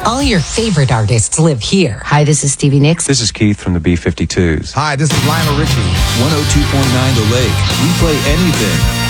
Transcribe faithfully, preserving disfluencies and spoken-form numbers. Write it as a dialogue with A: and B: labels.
A: All your favorite artists live here.
B: Hi, this is Stevie Nicks.
C: This is Keith from the B fifty-twos.
D: Hi, this is Lionel Richie.
E: one oh two point nine The Lake. We play anything.